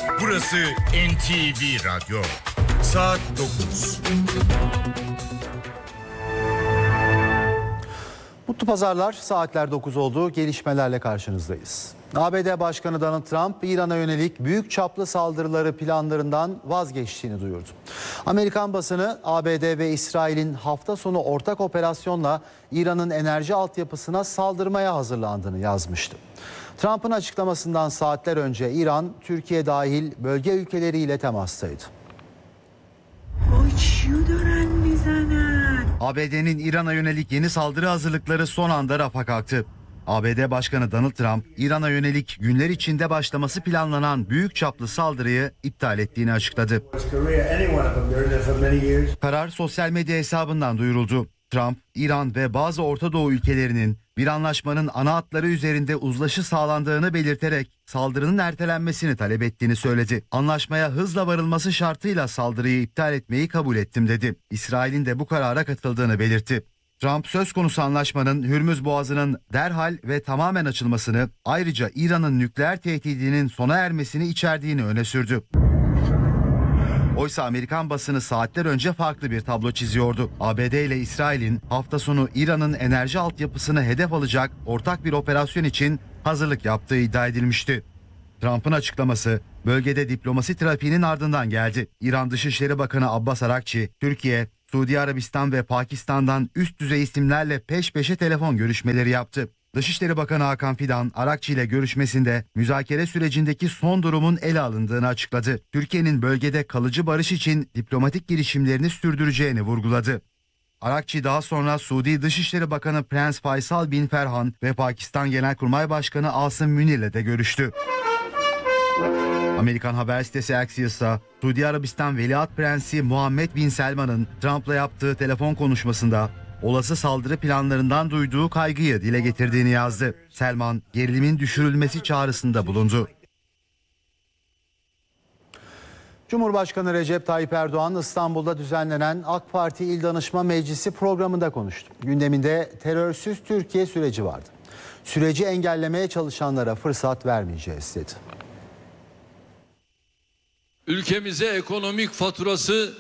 Burası NTV Radyo. Saat 9. Mutlu pazarlar, saatler 9 oldu. Gelişmelerle karşınızdayız. ABD Başkanı Donald Trump, İran'a yönelik büyük çaplı saldırıları planlarından vazgeçtiğini duyurdu. Amerikan basını ABD ve İsrail'in hafta sonu ortak operasyonla İran'ın enerji altyapısına saldırmaya hazırlandığını yazmıştı. Trump'ın açıklamasından saatler önce İran, Türkiye dahil bölge ülkeleriyle temastaydı. ABD'nin İran'a yönelik yeni saldırı hazırlıkları son anda rafa kalktı. ABD Başkanı Donald Trump, İran'a yönelik günler içinde başlaması planlanan büyük çaplı saldırıyı iptal ettiğini açıkladı. Karar sosyal medya hesabından duyuruldu. Trump, İran ve bazı Orta Doğu ülkelerinin bir anlaşmanın ana hatları üzerinde uzlaşı sağlandığını belirterek saldırının ertelenmesini talep ettiğini söyledi. Anlaşmaya hızla varılması şartıyla saldırıyı iptal etmeyi kabul ettim dedi. İsrail'in de bu karara katıldığını belirtti. Trump söz konusu anlaşmanın Hürmüz Boğazı'nın derhal ve tamamen açılmasını, ayrıca İran'ın nükleer tehdidinin sona ermesini içerdiğini öne sürdü. Oysa Amerikan basını saatler önce farklı bir tablo çiziyordu. ABD ile İsrail'in hafta sonu İran'ın enerji altyapısını hedef alacak ortak bir operasyon için hazırlık yaptığı iddia edilmişti. Trump'ın açıklaması bölgede diplomasi trafiğinin ardından geldi. İran Dışişleri Bakanı Abbas Arakçi, Türkiye, Suudi Arabistan ve Pakistan'dan üst düzey isimlerle peş peşe telefon görüşmeleri yaptı. Dışişleri Bakanı Hakan Fidan, Arakçi ile görüşmesinde müzakere sürecindeki son durumun ele alındığını açıkladı. Türkiye'nin bölgede kalıcı barış için diplomatik girişimlerini sürdüreceğini vurguladı. Arakçi daha sonra Suudi Dışişleri Bakanı Prens Faysal bin Ferhan ve Pakistan Genelkurmay Başkanı Asım Münir'le de görüştü. Amerikan haber sitesi Axios'a Suudi Arabistan Veliaht Prensi Muhammed Bin Selman'ın Trump'la yaptığı telefon konuşmasında olası saldırı planlarından duyduğu kaygıyı dile getirdiğini yazdı. Selman, gerilimin düşürülmesi çağrısında bulundu. Cumhurbaşkanı Recep Tayyip Erdoğan İstanbul'da düzenlenen AK Parti İl Danışma Meclisi programında konuştu. Gündeminde terörsüz Türkiye süreci vardı. Süreci engellemeye çalışanlara fırsat vermeyeceğiz dedi. Ülkemize ekonomik faturası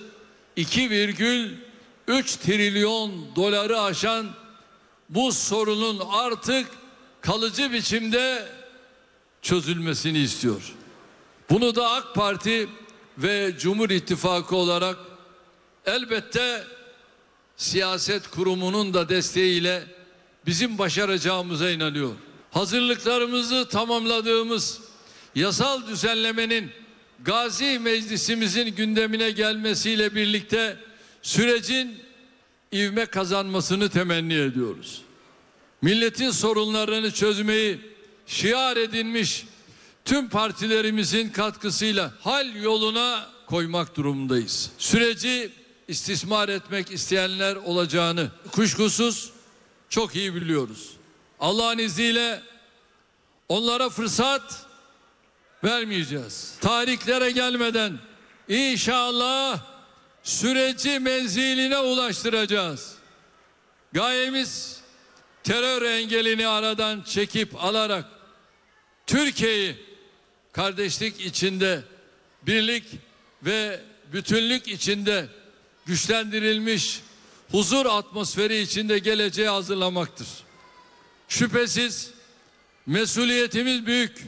2,3 trilyon doları aşan bu sorunun artık kalıcı biçimde çözülmesini istiyor. Bunu da AK Parti ve Cumhur İttifakı olarak elbette siyaset kurumunun da desteğiyle bizim başaracağımıza inanıyor. Hazırlıklarımızı tamamladığımız yasal düzenlemenin Gazi Meclisimizin gündemine gelmesiyle birlikte sürecin ivme kazanmasını temenni ediyoruz. Milletin sorunlarını çözmeyi şiar edinmiş tüm partilerimizin katkısıyla hal yoluna koymak durumundayız. Süreci istismar etmek isteyenler olacağını kuşkusuz çok iyi biliyoruz. Allah'ın izniyle onlara fırsat vermeyeceğiz. Tarihlere gelmeden inşallah süreci menziline ulaştıracağız. Gayemiz terör engelini aradan çekip alarak Türkiye'yi kardeşlik içinde, birlik ve bütünlük içinde güçlendirilmiş huzur atmosferi içinde geleceğe hazırlamaktır. Şüphesiz mesuliyetimiz büyük.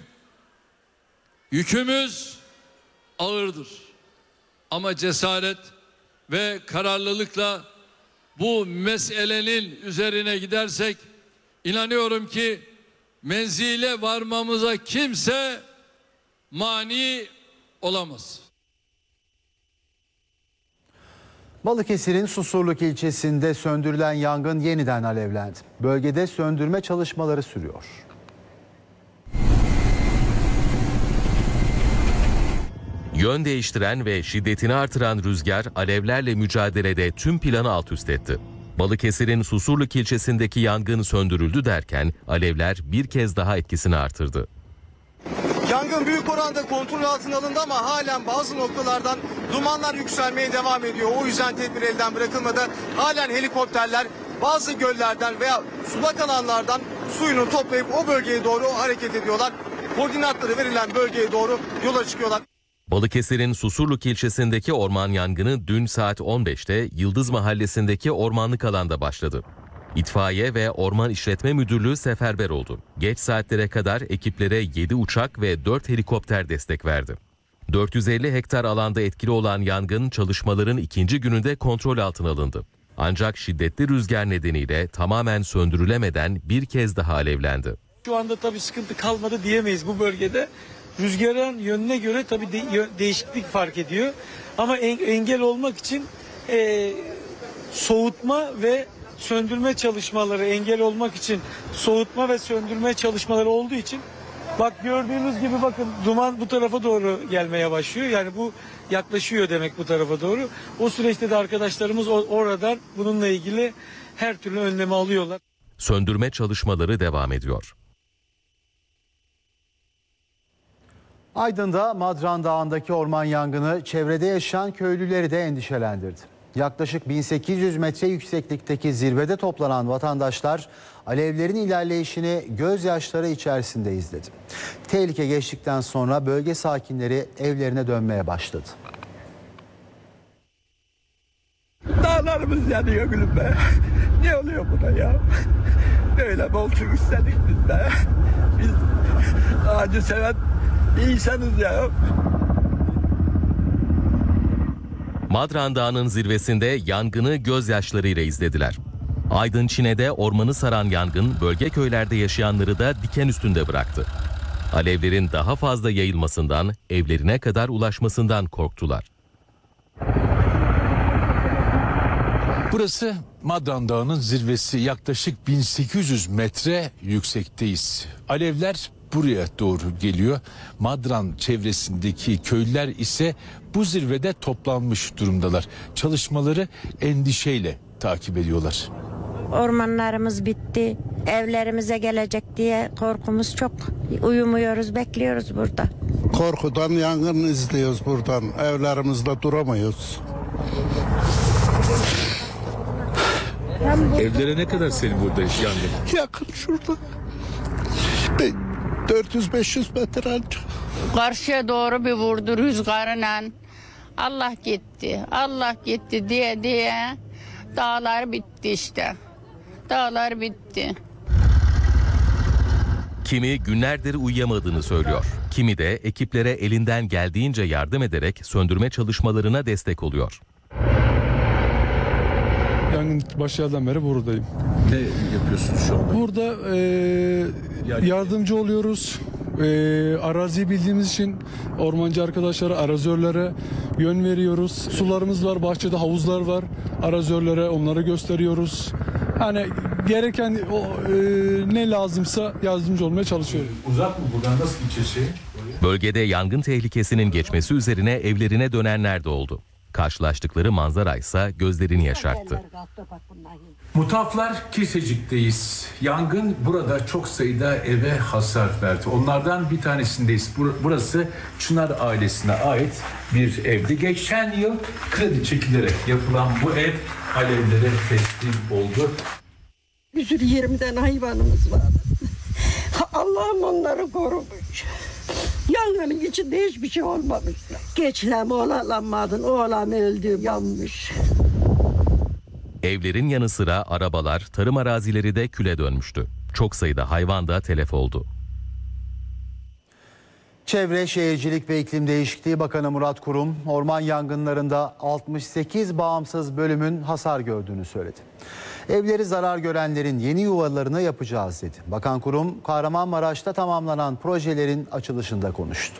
Yükümüz ağırdır. Ama cesaret ve kararlılıkla bu meselenin üzerine gidersek inanıyorum ki menzile varmamıza kimse mani olamaz. Balıkesir'in Susurluk ilçesinde söndürülen yangın yeniden alevlendi. Bölgede söndürme çalışmaları sürüyor. Yön değiştiren ve şiddetini artıran rüzgar alevlerle mücadelede tüm planı alt üst etti. Balıkesir'in Susurluk ilçesindeki yangın söndürüldü derken alevler bir kez daha etkisini artırdı. Yangın büyük oranda kontrol altına alındı ama halen bazı noktalardan dumanlar yükselmeye devam ediyor. O yüzden tedbir elden bırakılmadı. Halen helikopterler bazı göllerden veya sulak alanlardan suyunu toplayıp o bölgeye doğru hareket ediyorlar. Koordinatları verilen bölgeye doğru yola çıkıyorlar. Balıkesir'in Susurluk ilçesindeki orman yangını dün saat 15'te Yıldız Mahallesi'ndeki ormanlık alanda başladı. İtfaiye ve Orman İşletme Müdürlüğü seferber oldu. Geç saatlere kadar ekiplere 7 uçak ve 4 helikopter destek verdi. 450 hektar alanda etkili olan yangın çalışmaların ikinci gününde kontrol altına alındı. Ancak şiddetli rüzgar nedeniyle tamamen söndürülemeden bir kez daha alevlendi. Şu anda tabii sıkıntı kalmadı diyemeyiz bu bölgede. Rüzgarın yönüne göre tabii değişiklik fark ediyor. Ama engel olmak için soğutma ve söndürme çalışmaları, engel olmak için soğutma ve söndürme çalışmaları olduğu için bak gördüğünüz gibi bakın duman bu tarafa doğru gelmeye başlıyor. Yani bu yaklaşıyor demek bu tarafa doğru. O süreçte de arkadaşlarımız oradan bununla ilgili her türlü önlemi alıyorlar. Söndürme çalışmaları devam ediyor. Aydın'da Madran Dağı'ndaki orman yangını çevrede yaşayan köylüleri de endişelendirdi. Yaklaşık 1800 metre yükseklikteki zirvede toplanan vatandaşlar alevlerin ilerleyişini gözyaşları içerisinde izledi. Tehlike geçtikten sonra bölge sakinleri evlerine dönmeye başladı. Dağlarımız yanıyor gülüm be. Ne oluyor buna ya? Böyle mi olsun istedik biz be? Biz ağacı seven insanız ya. Madran Dağı'nın zirvesinde yangını gözyaşlarıyla izlediler. Aydın Çine'de ormanı saran yangın bölge köylerde yaşayanları da diken üstünde bıraktı. Alevlerin daha fazla yayılmasından, evlerine kadar ulaşmasından korktular. Burası Madran Dağı'nın zirvesi, yaklaşık 1800 metre yüksekteyiz. Alevler buraya doğru geliyor. Madran çevresindeki köylüler ise bu zirvede toplanmış durumdalar. Çalışmaları endişeyle takip ediyorlar. Ormanlarımız bitti, evlerimize gelecek diye korkumuz çok. Uyumuyoruz, bekliyoruz burada. Korkudan yangın izliyoruz buradan. Evlerimizde duramıyoruz. Evlere ne kadar senin burada yangın? Yakın şurada. 400-500 metre ancak. Karşıya doğru bir vurdu rüzgarla. Allah gitti diye dağlar bitti işte. Dağlar bitti. Kimi günlerdir uyuyamadığını söylüyor. Kimi de ekiplere elinden geldiğince yardım ederek söndürme çalışmalarına destek oluyor. Yangın başlardan beri buradayım. Ne yapıyorsunuz şu anda? Burada yardımcı oluyoruz. Araziyi bildiğimiz için ormancı arkadaşlara, arazörlere yön veriyoruz. Sularımız var, bahçede havuzlar var. Arazörlere onları gösteriyoruz. Yani gereken ne lazımsa yardımcı olmaya çalışıyoruz. Uzak mı buradan, nasıl gideceğiz? Bölgede yangın tehlikesinin geçmesi üzerine evlerine dönenler de oldu. Karşılaştıkları manzara ise gözlerini yaşarttı. Mutaflar Kirsecik'teyiz. Yangın burada çok sayıda eve hasar verdi. Onlardan bir tanesindeyiz. Burası Çınar ailesine ait bir evdi. Geçen yıl kredi çekilerek yapılan bu ev alevlere teslim oldu. Bir sürü 20 tane hayvanımız vardı. Allah'ım onları korumuş. Yangının içinde hiçbir şey olmamış. Geçlem oğlanmadın, oğlan öldü, yanmış. Evlerin yanı sıra arabalar, tarım arazileri de küle dönmüştü. Çok sayıda hayvan da telef oldu. Çevre, Şehircilik ve İklim Değişikliği Bakanı Murat Kurum, orman yangınlarında 68 bağımsız bölümün hasar gördüğünü söyledi. Evleri zarar görenlerin yeni yuvalarını yapacağız dedi. Bakan Kurum, Kahramanmaraş'ta tamamlanan projelerin açılışında konuştu.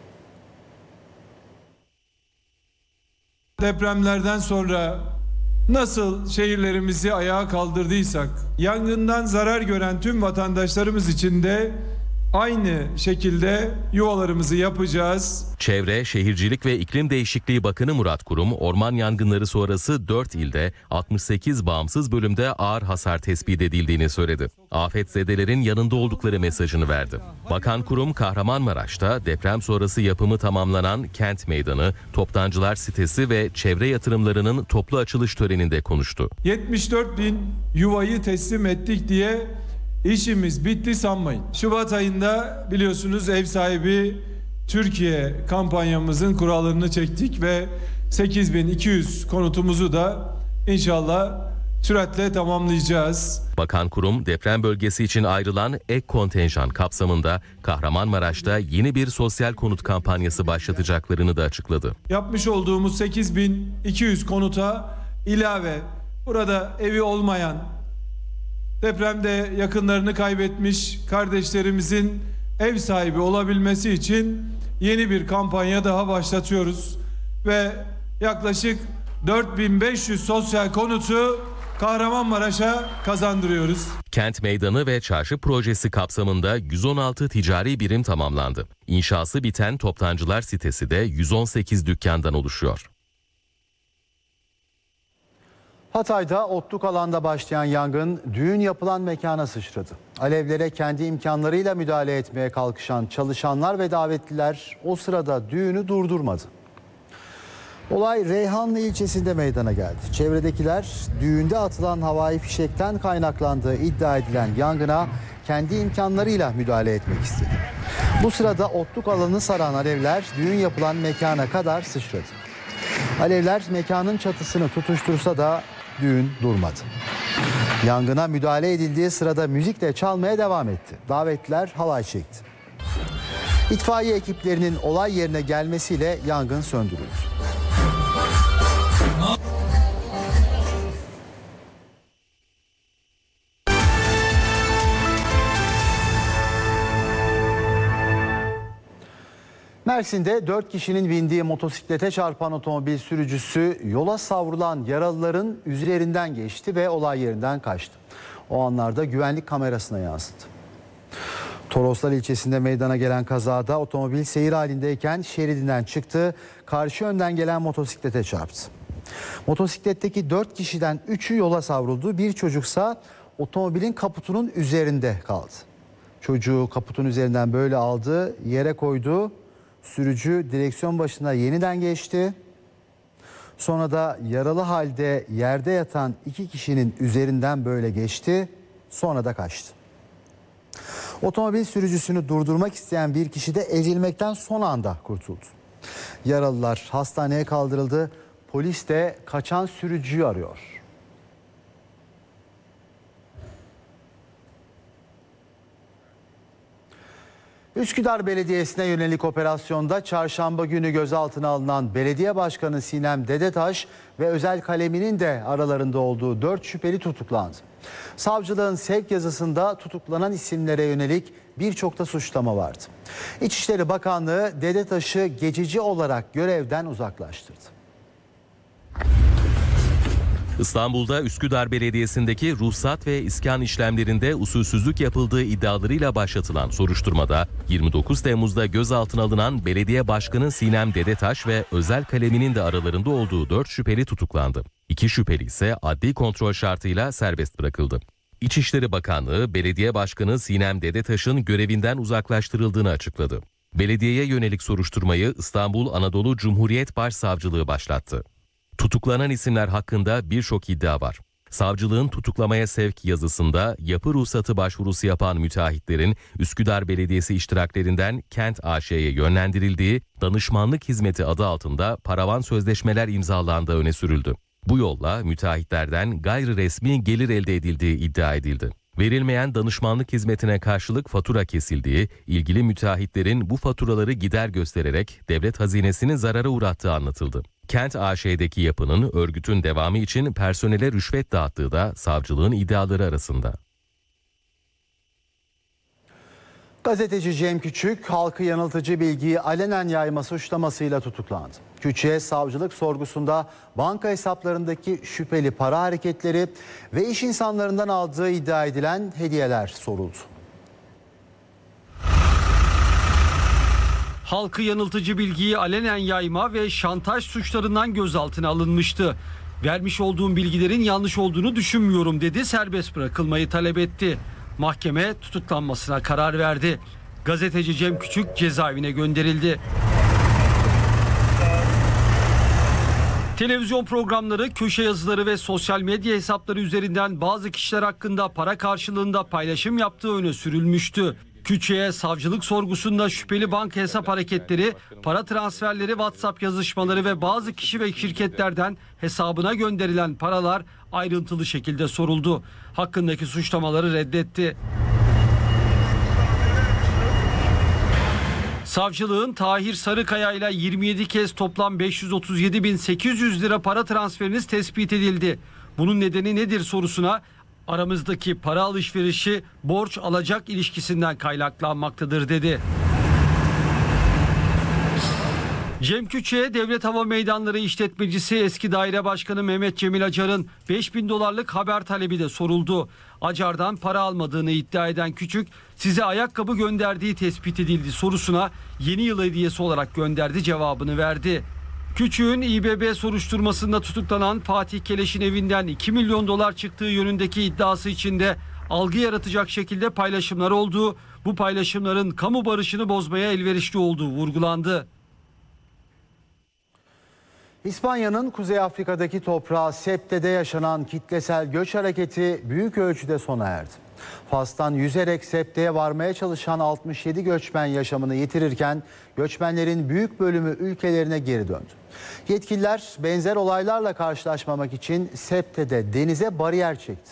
Depremlerden sonra nasıl şehirlerimizi ayağa kaldırdıysak, yangından zarar gören tüm vatandaşlarımız için de aynı şekilde yuvalarımızı yapacağız. Çevre, Şehircilik ve İklim Değişikliği Bakanı Murat Kurum, orman yangınları sonrası 4 ilde 68 bağımsız bölümde ağır hasar tespit edildiğini söyledi. Afetzedelerin yanında oldukları mesajını verdi. Bakan Kurum, Kahramanmaraş'ta deprem sonrası yapımı tamamlanan Kent Meydanı, Toptancılar Sitesi ve çevre yatırımlarının toplu açılış töreninde konuştu. 74 bin yuvayı teslim ettik diye İşimiz bitti sanmayın. Şubat ayında biliyorsunuz ev sahibi Türkiye kampanyamızın kurallarını çektik ve 8200 konutumuzu da inşallah süratle tamamlayacağız. Bakan kurum deprem bölgesi için ayrılan ek kontenjan kapsamında Kahramanmaraş'ta yeni bir sosyal konut kampanyası başlatacaklarını da açıkladı. Yapmış olduğumuz 8200 konuta ilave burada evi olmayan, depremde yakınlarını kaybetmiş kardeşlerimizin ev sahibi olabilmesi için yeni bir kampanya daha başlatıyoruz ve yaklaşık 4500 sosyal konutu Kahramanmaraş'a kazandırıyoruz. Kent Meydanı ve Çarşı projesi kapsamında 116 ticari birim tamamlandı. İnşası biten Toptancılar sitesi de 118 dükkandan oluşuyor. Hatay'da otluk alanda başlayan yangın düğün yapılan mekana sıçradı. Alevlere kendi imkanlarıyla müdahale etmeye kalkışan çalışanlar ve davetliler o sırada düğünü durdurmadı. Olay Reyhanlı ilçesinde meydana geldi. Çevredekiler düğünde atılan havai fişekten kaynaklandığı iddia edilen yangına kendi imkanlarıyla müdahale etmek istedi. Bu sırada otluk alanı saran alevler düğün yapılan mekana kadar sıçradı. Alevler mekanın çatısını tutuştursa da düğün durmadı. Yangına müdahale edildiği sırada müzik de çalmaya devam etti. Davetliler halay çekti. İtfaiye ekiplerinin olay yerine gelmesiyle yangın söndürüldü. Mersin'de 4 kişinin bindiği motosiklete çarpan otomobil sürücüsü yola savrulan yaralıların üzerinden geçti ve olay yerinden kaçtı. O anlarda güvenlik kamerasına yansıdı. Toroslar ilçesinde meydana gelen kazada otomobil seyir halindeyken şeridinden çıktı, karşı yönden gelen motosiklete çarptı. Motosikletteki 4 kişiden 3'ü yola savruldu, bir çocuksa otomobilin kaputunun üzerinde kaldı. Çocuğu kaputun üzerinden böyle aldı, yere koydu. Sürücü direksiyon başına yeniden geçti. Sonra da yaralı halde yerde yatan 2 kişinin üzerinden böyle geçti. Sonra da kaçtı. Otomobil sürücüsünü durdurmak isteyen bir kişi de ezilmekten son anda kurtuldu. Yaralılar hastaneye kaldırıldı. Polis de kaçan sürücüyü arıyor. Üsküdar Belediyesi'ne yönelik operasyonda çarşamba günü gözaltına alınan belediye başkanı Sinem Dedetaş ve özel kaleminin de aralarında olduğu 4 şüpheli tutuklandı. Savcılığın sevk yazısında tutuklanan isimlere yönelik birçok da suçlama vardı. İçişleri Bakanlığı Dedetaş'ı geçici olarak görevden uzaklaştırdı. İstanbul'da Üsküdar Belediyesi'ndeki ruhsat ve iskan işlemlerinde usulsüzlük yapıldığı iddialarıyla başlatılan soruşturmada 29 Temmuz'da gözaltına alınan belediye başkanı Sinem Dedetaş ve özel kaleminin de aralarında olduğu 4 şüpheli tutuklandı. 2 şüpheli ise adli kontrol şartıyla serbest bırakıldı. İçişleri Bakanlığı belediye başkanı Sinem Dedetaş'ın görevinden uzaklaştırıldığını açıkladı. Belediyeye yönelik soruşturmayı İstanbul Anadolu Cumhuriyet Başsavcılığı başlattı. Tutuklanan isimler hakkında birçok iddia var. Savcılığın tutuklamaya sevk yazısında yapı ruhsatı başvurusu yapan müteahhitlerin Üsküdar Belediyesi iştiraklerinden Kent AŞ'ye yönlendirildiği danışmanlık hizmeti adı altında paravan sözleşmeler imzalandığı öne sürüldü. Bu yolla müteahhitlerden gayri resmi gelir elde edildiği iddia edildi. Verilmeyen danışmanlık hizmetine karşılık fatura kesildiği, ilgili müteahhitlerin bu faturaları gider göstererek devlet hazinesini zarara uğrattığı anlatıldı. Kent AŞ'deki yapının örgütün devamı için personele rüşvet dağıttığı da savcılığın iddiaları arasında. Gazeteci Cem Küçük, halkı yanıltıcı bilgiyi alenen yayma suçlamasıyla tutuklandı. Küçük'e savcılık sorgusunda banka hesaplarındaki şüpheli para hareketleri ve iş insanlarından aldığı iddia edilen hediyeler soruldu. Halkı yanıltıcı bilgiyi alenen yayma ve şantaj suçlarından gözaltına alınmıştı. Vermiş olduğum bilgilerin yanlış olduğunu düşünmüyorum dedi, serbest bırakılmayı talep etti. Mahkeme tutuklanmasına karar verdi. Gazeteci Cem Küçük cezaevine gönderildi. Televizyon programları, köşe yazıları ve sosyal medya hesapları üzerinden bazı kişiler hakkında para karşılığında paylaşım yaptığı öne sürülmüştü. Küçük'e savcılık sorgusunda şüpheli banka hesap hareketleri, para transferleri, WhatsApp yazışmaları ve bazı kişi ve şirketlerden hesabına gönderilen paralar ayrıntılı şekilde soruldu. Hakkındaki suçlamaları reddetti. Savcılığın Tahir Sarıkaya ile 27 kez toplam 537.800 lira para transferiniz tespit edildi. Bunun nedeni nedir sorusuna aramızdaki para alışverişi borç alacak ilişkisinden kaynaklanmaktadır dedi. Cem Küçük'e Devlet Hava Meydanları işletmecisi eski daire başkanı Mehmet Cemil Acar'ın 5.000 dolarlık haber talebi de soruldu. Acar'dan para almadığını iddia eden Küçük, size ayakkabı gönderdiği tespit edildi sorusuna yeni yıl hediyesi olarak gönderdi cevabını verdi. Küçük'ün İBB soruşturmasında tutuklanan Fatih Keleş'in evinden 2 milyon dolar çıktığı yönündeki iddiası içinde algı yaratacak şekilde paylaşımlar olduğu, bu paylaşımların kamu barışını bozmaya elverişli olduğu vurgulandı. İspanya'nın Kuzey Afrika'daki toprağı Septe'de yaşanan kitlesel göç hareketi büyük ölçüde sona erdi. Fas'tan yüzerek Septe'ye varmaya çalışan 67 göçmen yaşamını yitirirken göçmenlerin büyük bölümü ülkelerine geri döndü. Yetkililer benzer olaylarla karşılaşmamak için Septe'de denize bariyer çekti.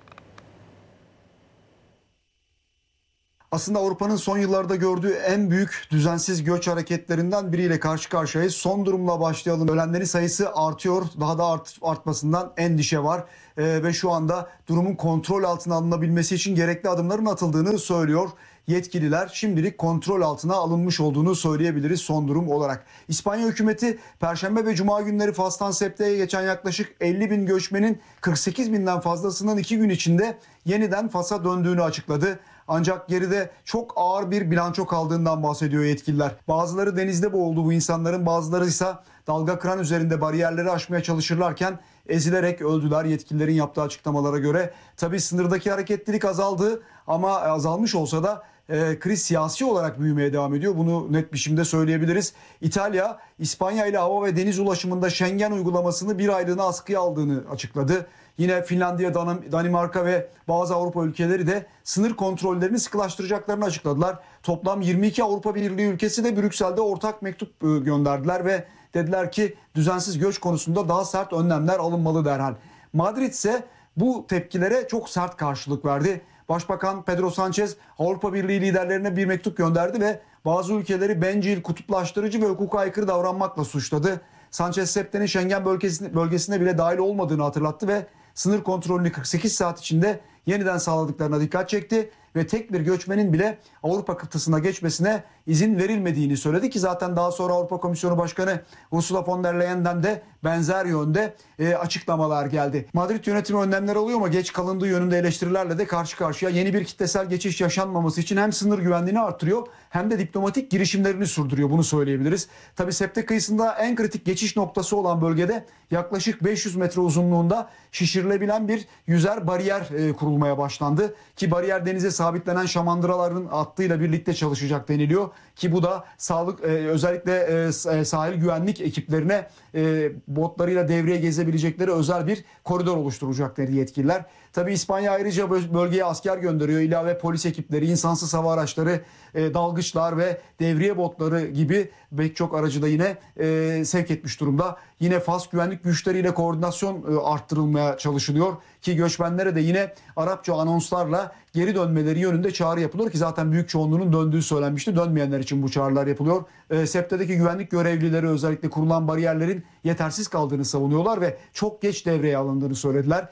Aslında Avrupa'nın son yıllarda gördüğü en büyük düzensiz göç hareketlerinden biriyle karşı karşıyayız. Son durumla başlayalım. Ölenlerin sayısı artıyor. Daha da artmasından endişe var. Ve şu anda durumun kontrol altına alınabilmesi için gerekli adımların atıldığını söylüyor yetkililer. Şimdilik kontrol altına alınmış olduğunu söyleyebiliriz son durum olarak. İspanya hükümeti Perşembe ve Cuma günleri Fas'tan Septe'ye geçen yaklaşık 50 bin göçmenin 48 binden fazlasının 2 gün içinde yeniden Fas'a döndüğünü açıkladı. Ancak geride çok ağır bir bilanço kaldığından bahsediyor yetkililer. Bazıları denizde boğuldu bu insanların, bazıları ise dalga kıran üzerinde bariyerleri aşmaya çalışırlarken ezilerek öldüler yetkililerin yaptığı açıklamalara göre. Tabii sınırdaki hareketlilik azaldı ama azalmış olsa da kriz siyasi olarak büyümeye devam ediyor. Bunu net biçimde söyleyebiliriz. İtalya, İspanya ile hava ve deniz ulaşımında Schengen uygulamasını bir aylığına askıya aldığını açıkladı. Yine Finlandiya, Danimarka ve bazı Avrupa ülkeleri de sınır kontrollerini sıkılaştıracaklarını açıkladılar. Toplam 22 Avrupa Birliği ülkesi de Brüksel'de ortak mektup gönderdiler ve dediler ki düzensiz göç konusunda daha sert önlemler alınmalı derhal. Madrid ise bu tepkilere çok sert karşılık verdi. Başbakan Pedro Sánchez Avrupa Birliği liderlerine bir mektup gönderdi ve bazı ülkeleri bencil, kutuplaştırıcı ve hukuka aykırı davranmakla suçladı. Sánchez Septe'nin Schengen bölgesine bile dahil olmadığını hatırlattı ve sınır kontrolünü 48 saat içinde yeniden sağladıklarına dikkat çekti ve tek bir göçmenin bile Avrupa kıtasına geçmesine izin verilmediğini söyledi ki zaten daha sonra Avrupa Komisyonu Başkanı Ursula von der Leyen'den de benzer yönde açıklamalar geldi. Madrid yönetimi önlemler alıyor ama geç kalındığı yönünde eleştirilerle de karşı karşıya. Yeni bir kitlesel geçiş yaşanmaması için hem sınır güvenliğini artırıyor hem de diplomatik girişimlerini sürdürüyor, bunu söyleyebiliriz. Tabii Septe kıyısında en kritik geçiş noktası olan bölgede yaklaşık 500 metre uzunluğunda şişirilebilen bir yüzer bariyer kurulmaya başlandı. Ki bariyer denize sabitlenen şamandıraların hattıyla birlikte çalışacak deniliyor. Ki bu da sağlık özellikle sahil güvenlik ekiplerine botlarıyla devreye gezebilecekleri özel bir koridor oluşturacak dedi yetkililer. Tabii İspanya ayrıca bölgeye asker gönderiyor. İlave polis ekipleri, insansız hava araçları, dalgıçlar ve devriye botları gibi pek çok aracı da yine sevk etmiş durumda. Yine Fas güvenlik güçleriyle koordinasyon arttırılmaya çalışılıyor ki göçmenlere de yine Arapça anonslarla geri dönmeleri yönünde çağrı yapılıyor ki zaten büyük çoğunluğunun döndüğü söylenmişti. Dönmeyenler için bu çağrılar yapılıyor. Septe'deki güvenlik görevlileri özellikle kurulan bariyerlerin yetersiz kaldığını savunuyorlar ve çok geç devreye alındığını söylediler.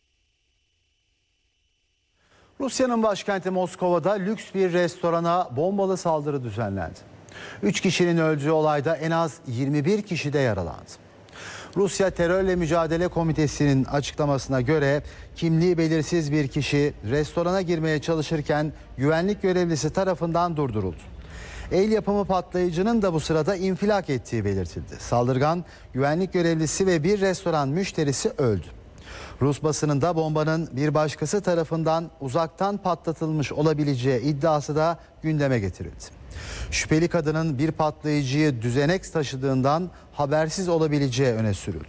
Rusya'nın başkenti Moskova'da lüks bir restorana bombalı saldırı düzenlendi. 3 kişinin öldüğü olayda en az 21 kişi de yaralandı. Rusya Terörle Mücadele Komitesi'nin açıklamasına göre kimliği belirsiz bir kişi restorana girmeye çalışırken güvenlik görevlisi tarafından durduruldu. El yapımı patlayıcının da bu sırada infilak ettiği belirtildi. Saldırgan güvenlik görevlisi ve bir restoran müşterisi öldü. Rus basınında bombanın bir başkası tarafından uzaktan patlatılmış olabileceği iddiası da gündeme getirildi. Şüpheli kadının bir patlayıcıyı düzenek taşıdığından habersiz olabileceği öne sürüldü.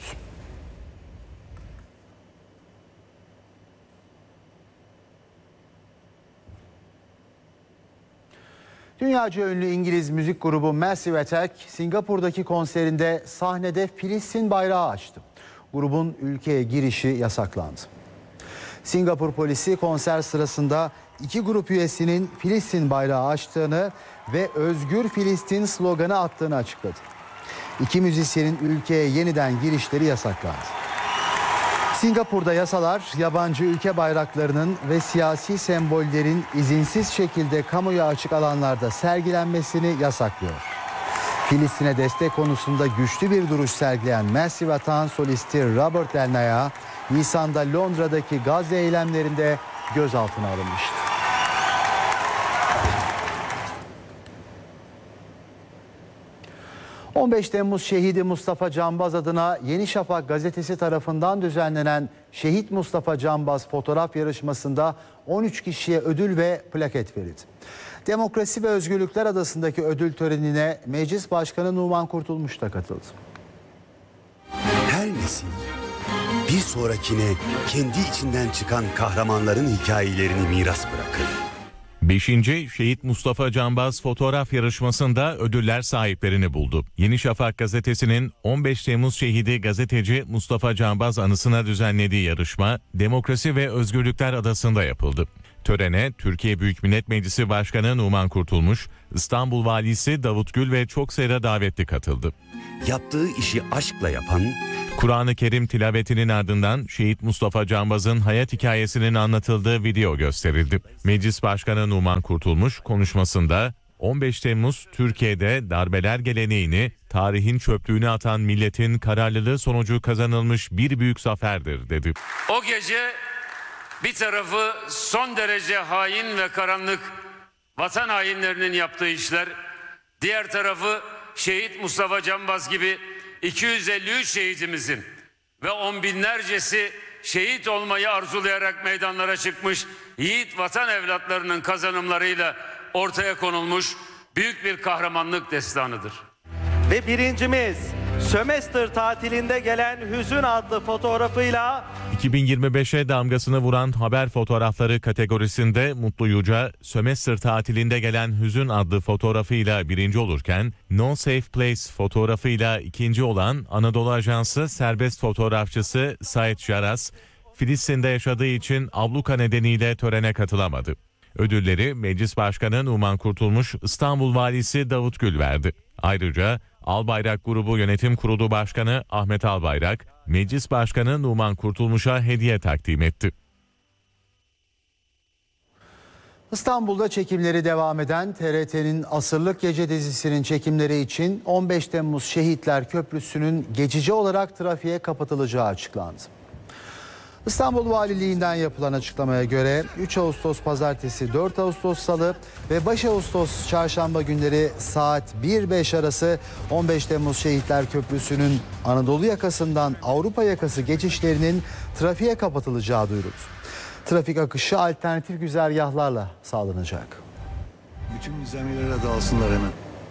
Dünyaca ünlü İngiliz müzik grubu Massive Attack, Singapur'daki konserinde sahnede Filistin bayrağı açtı. Grubun ülkeye girişi yasaklandı. Singapur polisi konser sırasında iki grup üyesinin Filistin bayrağı açtığını ve Özgür Filistin sloganı attığını açıkladı. İki müzisyenin ülkeye yeniden girişleri yasaklandı. Singapur'da yasalar yabancı ülke bayraklarının ve siyasi sembollerin izinsiz şekilde kamuya açık alanlarda sergilenmesini yasaklıyor. Filistin'e destek konusunda güçlü bir duruş sergileyen Massive Attack'ın solisti Robert Del Naya, Nisan'da Londra'daki Gazze eylemlerinde gözaltına alınmıştı. ...15 Temmuz şehidi Mustafa Canbaz adına Yeni Şafak gazetesi tarafından düzenlenen Şehit Mustafa Canbaz fotoğraf yarışmasında 13 kişiye ödül ve plaket verildi. Demokrasi ve Özgürlükler Adası'ndaki ödül törenine Meclis Başkanı Numan Kurtulmuş da katıldı. Her nesil bir sonrakine kendi içinden çıkan kahramanların hikayelerini miras bırakır. 5. Şehit Mustafa Canbaz fotoğraf yarışmasında ödüller sahiplerini buldu. Yeni Şafak gazetesinin 15 Temmuz şehidi gazeteci Mustafa Canbaz anısına düzenlediği yarışma Demokrasi ve Özgürlükler Adası'nda yapıldı. Törene Türkiye Büyük Millet Meclisi Başkanı Numan Kurtulmuş, İstanbul Valisi Davut Gül ve çok sayıda davetli katıldı. Yaptığı işi aşkla yapan, Kur'an-ı Kerim tilavetinin ardından Şehit Mustafa Canbaz'ın hayat hikayesinin anlatıldığı video gösterildi. Meclis Başkanı Numan Kurtulmuş konuşmasında 15 Temmuz Türkiye'de darbeler geleneğini, tarihin çöplüğüne atan milletin kararlılığı sonucu kazanılmış bir büyük zaferdir dedi. O gece bir tarafı son derece hain ve karanlık vatan hainlerinin yaptığı işler, diğer tarafı Şehit Mustafa Canbaz gibi 253 şehitimizin ve on binlercesi şehit olmayı arzulayarak meydanlara çıkmış yiğit vatan evlatlarının kazanımlarıyla ortaya konulmuş büyük bir kahramanlık destanıdır. Ve birincimiz sömestr tatilinde gelen Hüzün adlı fotoğrafıyla 2025'e damgasını vuran haber fotoğrafları kategorisinde Mutlu Yüce, sömestr tatilinde gelen Hüzün adlı fotoğrafıyla birinci olurken, No Safe Place fotoğrafıyla ikinci olan Anadolu Ajansı serbest fotoğrafçısı Sait Jaras, Filistin'de yaşadığı için abluka nedeniyle törene katılamadı. Ödülleri Meclis Başkanı Numan Kurtulmuş, İstanbul Valisi Davut Gül verdi. Ayrıca Albayrak Grubu Yönetim Kurulu Başkanı Ahmet Albayrak, Meclis Başkanı Numan Kurtulmuş'a hediye takdim etti. İstanbul'da çekimleri devam eden TRT'nin Asırlık Gece dizisinin çekimleri için 15 Temmuz Şehitler Köprüsü'nün geçici olarak trafiğe kapatılacağı açıklandı. İstanbul Valiliğinden yapılan açıklamaya göre 3 Ağustos Pazartesi, 4 Ağustos Salı ve 5 Ağustos Çarşamba günleri saat 1-5 arası 15 Temmuz Şehitler Köprüsü'nün Anadolu yakasından Avrupa yakası geçişlerinin trafiğe kapatılacağı duyuruldu. Trafik akışı alternatif güzergahlarla sağlanacak. Bütün nizamiyelere dağılsınlar hemen.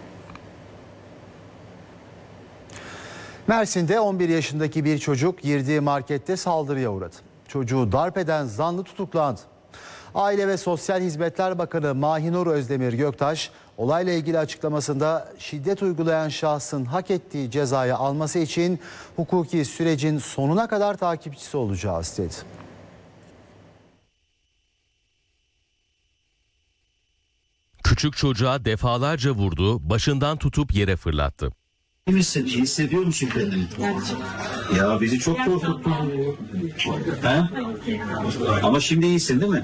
Mersin'de 11 yaşındaki bir çocuk girdiği markette saldırıya uğradı. Çocuğu darp eden zanlı tutuklandı. Aile ve Sosyal Hizmetler Bakanı Mahinur Özdemir Göktaş, olayla ilgili açıklamasında şiddet uygulayan şahsın hak ettiği cezayı alması için hukuki sürecin sonuna kadar takipçisi olacağız dedi. Küçük çocuğa defalarca vurdu, başından tutup yere fırlattı. İyi hissediyor musun kendini? Ya bizi çok korkuttun. Ha? Ama şimdi iyisin değil mi?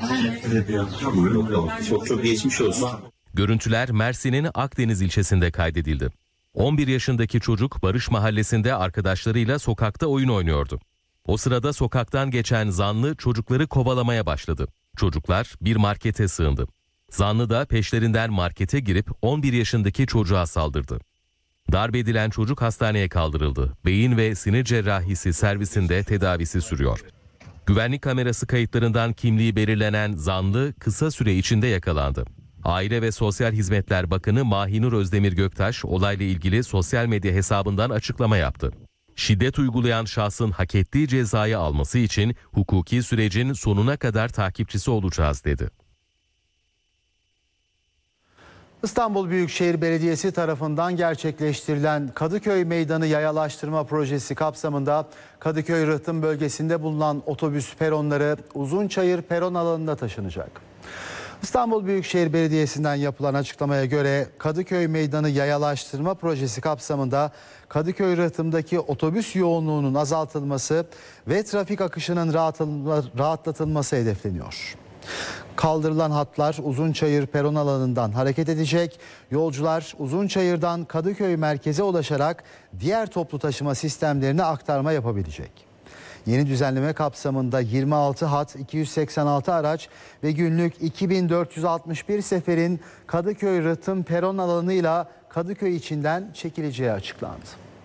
Çok geçmiş olsun. Görüntüler Mersin'in Akdeniz ilçesinde kaydedildi. 11 yaşındaki çocuk Barış Mahallesi'nde arkadaşlarıyla sokakta oyun oynuyordu. O sırada sokaktan geçen zanlı çocukları kovalamaya başladı. Çocuklar bir markete sığındı. Zanlı da peşlerinden markete girip 11 yaşındaki çocuğa saldırdı. Darp edilen çocuk hastaneye kaldırıldı. Beyin ve sinir cerrahisi servisinde tedavisi sürüyor. Güvenlik kamerası kayıtlarından kimliği belirlenen zanlı kısa süre içinde yakalandı. Aile ve Sosyal Hizmetler Bakanı Mahinur Özdemir Göktaş olayla ilgili sosyal medya hesabından açıklama yaptı. Şiddet uygulayan şahsın hak ettiği cezayı alması için hukuki sürecin sonuna kadar takipçisi olacağız dedi. İstanbul Büyükşehir Belediyesi tarafından gerçekleştirilen Kadıköy Meydanı Yayalaştırma Projesi kapsamında Kadıköy Rıhtım bölgesinde bulunan otobüs peronları Uzunçayır peron alanına taşınacak. İstanbul Büyükşehir Belediyesi'nden yapılan açıklamaya göre Kadıköy Meydanı Yayalaştırma Projesi kapsamında Kadıköy Rıhtım'daki otobüs yoğunluğunun azaltılması ve trafik akışının rahatlatılması hedefleniyor. Kaldırılan hatlar Uzunçayır peron alanından hareket edecek. Yolcular Uzunçayır'dan Kadıköy merkeze ulaşarak diğer toplu taşıma sistemlerine aktarma yapabilecek. Yeni düzenleme kapsamında 26 hat, 286 araç ve günlük 2461 seferin Kadıköy Rıhtım peron alanıyla Kadıköy içinden çekileceği açıklandı.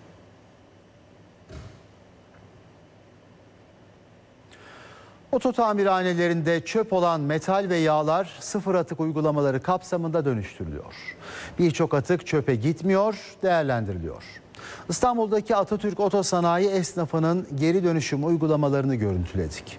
Oto tamirhanelerinde çöp olan metal ve yağlar sıfır atık uygulamaları kapsamında dönüştürülüyor. Birçok atık çöpe gitmiyor, değerlendiriliyor. İstanbul'daki Atatürk Otosanayi esnafının geri dönüşüm uygulamalarını görüntüledik.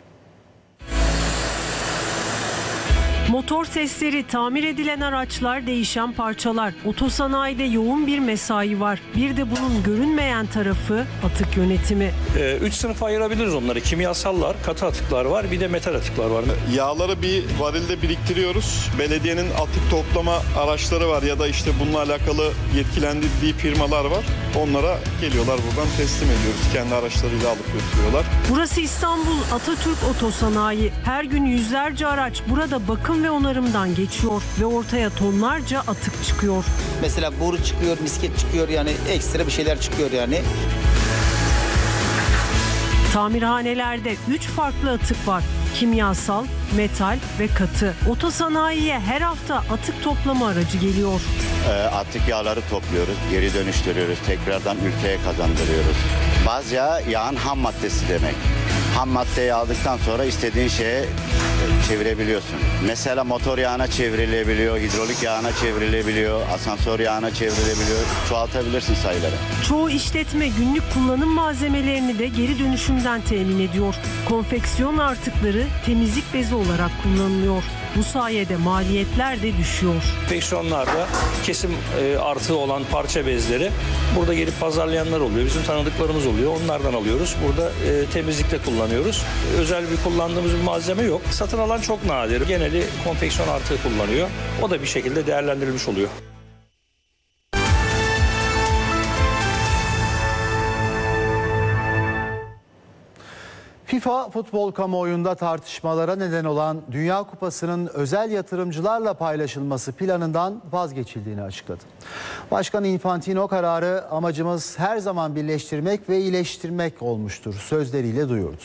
Motor sesleri, tamir edilen araçlar, değişen parçalar. Otosanayide yoğun bir mesai var. Bir de bunun görünmeyen tarafı atık yönetimi. 3 sınıfa ayırabiliriz onları. Kimyasallar, katı atıklar var, bir de metal atıklar var. Yağları bir varilde biriktiriyoruz. Belediyenin atık toplama araçları var ya da işte bununla alakalı yetkilendirdiği firmalar var. Onlara geliyorlar, buradan teslim ediyoruz. Kendi araçlarıyla alıp götürüyorlar. Burası İstanbul Atatürk Otosanayi. Her gün yüzlerce araç burada bakım ve onarımdan geçiyor ve ortaya tonlarca atık çıkıyor. Mesela boru çıkıyor, misket çıkıyor, yani ekstra bir şeyler çıkıyor yani. Tamirhanelerde 3 farklı atık var. Kimyasal, metal ve katı. Otosanayiye her hafta atık toplama aracı geliyor. Atık yağları topluyoruz, geri dönüştürüyoruz, tekrardan ülkeye kazandırıyoruz. Baz yağı yağın ham maddesi demek. Ham maddeyi aldıktan sonra istediğin şeye çevirebiliyorsun. Mesela motor yağına çevrilebiliyor, hidrolik yağına çevrilebiliyor, asansör yağına çevrilebiliyor. Çoğaltabilirsin sayıları. Çoğu işletme günlük kullanım malzemelerini de geri dönüşümden temin ediyor. Konfeksiyon artıkları temizlik bezi olarak kullanılıyor. Bu sayede maliyetler de düşüyor. Konfeksiyonlarda kesim artığı olan parça bezleri burada gelip pazarlayanlar oluyor. Bizim tanıdıklarımız oluyor. Onlardan alıyoruz. Burada temizlikte kullanıyoruz. Özel bir kullandığımız bir malzeme yok. Satın alan çok nadir. Geneli konfeksiyon artığı kullanıyor. O da bir şekilde değerlendirilmiş oluyor. FIFA futbol kamuoyunda tartışmalara neden olan Dünya Kupası'nın özel yatırımcılarla paylaşılması planından vazgeçildiğini açıkladı. Başkan Infantino kararı amacımız her zaman birleştirmek ve iyileştirmek olmuştur sözleriyle duyurdu.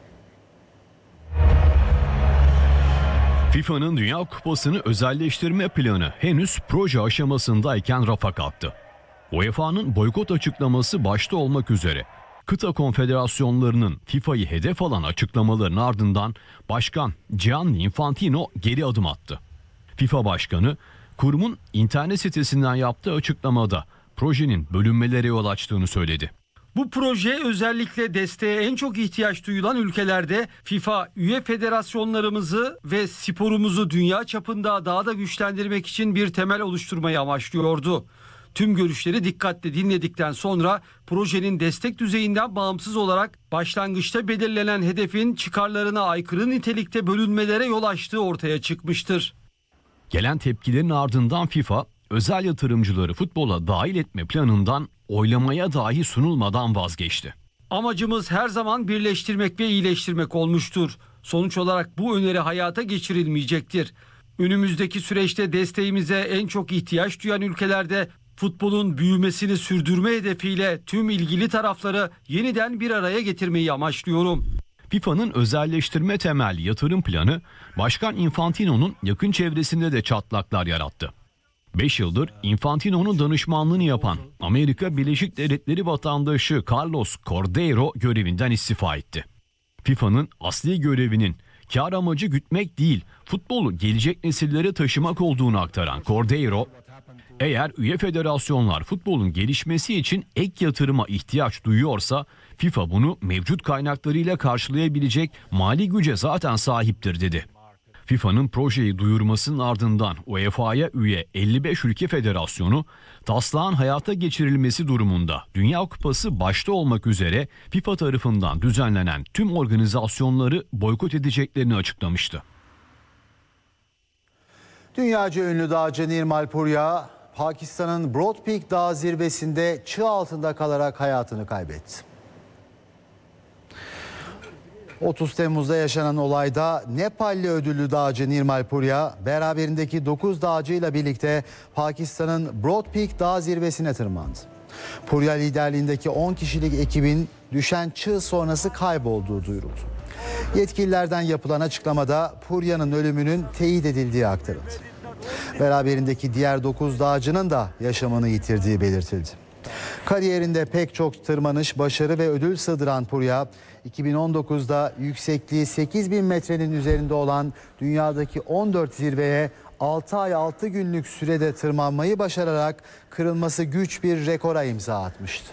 FIFA'nın Dünya Kupası'nı özelleştirme planı henüz proje aşamasındayken rafa kalktı. UEFA'nın boykot açıklaması başta olmak üzere kıta konfederasyonlarının FIFA'yı hedef alan açıklamaların ardından Başkan Gianni Infantino geri adım attı. FIFA Başkanı kurumun internet sitesinden yaptığı açıklamada projenin bölünmelere yol açtığını söyledi. Bu proje özellikle desteğe en çok ihtiyaç duyulan ülkelerde FIFA üye federasyonlarımızı ve sporumuzu dünya çapında daha da güçlendirmek için bir temel oluşturmayı amaçlıyordu. Tüm görüşleri dikkatle dinledikten sonra projenin destek düzeyinden bağımsız olarak başlangıçta belirlenen hedefin çıkarlarına aykırı nitelikte bölünmelere yol açtığı ortaya çıkmıştır. Gelen tepkilerin ardından FIFA özel yatırımcıları futbola dahil etme planından oylamaya dahi sunulmadan vazgeçti. Amacımız her zaman birleştirmek ve iyileştirmek olmuştur. Sonuç olarak bu öneri hayata geçirilmeyecektir. Önümüzdeki süreçte desteğimize en çok ihtiyaç duyan ülkelerde futbolun büyümesini sürdürme hedefiyle tüm ilgili tarafları yeniden bir araya getirmeyi amaçlıyorum. FIFA'nın özelleştirme temelli yatırım planı Başkan Infantino'nun yakın çevresinde de çatlaklar yarattı. 5 yıldır Infantino'nun danışmanlığını yapan Amerika Birleşik Devletleri vatandaşı Carlos Cordeiro görevinden istifa etti. FIFA'nın asli görevinin kar amacı gütmek değil, futbolu gelecek nesillere taşımak olduğunu aktaran Cordeiro, eğer üye federasyonlar futbolun gelişmesi için ek yatırıma ihtiyaç duyuyorsa FIFA bunu mevcut kaynaklarıyla karşılayabilecek mali güce zaten sahiptir dedi. FIFA'nın projeyi duyurmasının ardından UEFA'ya üye 55 ülke federasyonu taslağın hayata geçirilmesi durumunda Dünya Kupası başta olmak üzere FIFA tarafından düzenlenen tüm organizasyonları boykot edeceklerini açıklamıştı. Dünyaca ünlü dağcı Nirmal Purya, Pakistan'ın Broad Peak Dağ zirvesinde çığ altında kalarak hayatını kaybetti. 30 Temmuz'da yaşanan olayda Nepalli ödüllü dağcı Nirmal Purya beraberindeki 9 dağcıyla birlikte Pakistan'ın Broad Peak Dağ zirvesine tırmandı. Purya liderliğindeki 10 kişilik ekibin düşen çığ sonrası kaybolduğu duyuruldu. Yetkililerden yapılan açıklamada Purya'nın ölümünün teyit edildiği aktarıldı. Beraberindeki diğer 9 dağcının da yaşamını yitirdiği belirtildi. Kariyerinde pek çok tırmanış, başarı ve ödül sığdıran Purya, 2019'da yüksekliği 8.000 metrenin üzerinde olan dünyadaki 14 zirveye 6 ay 6 günlük sürede tırmanmayı başararak kırılması güç bir rekora imza atmıştı.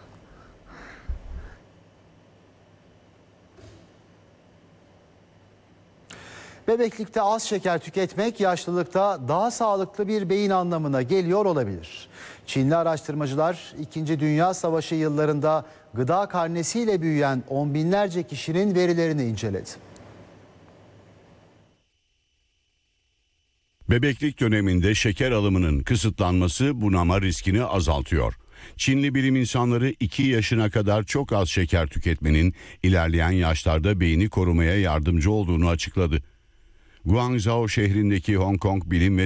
Bebeklikte az şeker tüketmek yaşlılıkta daha sağlıklı bir beyin anlamına geliyor olabilir. Çinli araştırmacılar 2. Dünya Savaşı yıllarında gıda karnesiyle büyüyen on binlerce kişinin verilerini inceledi. Bebeklik döneminde şeker alımının kısıtlanması bunama riskini azaltıyor. Çinli bilim insanları 2 yaşına kadar çok az şeker tüketmenin ilerleyen yaşlarda beyni korumaya yardımcı olduğunu açıkladı. Guangzhou şehrindeki Hong Kong Bilim ve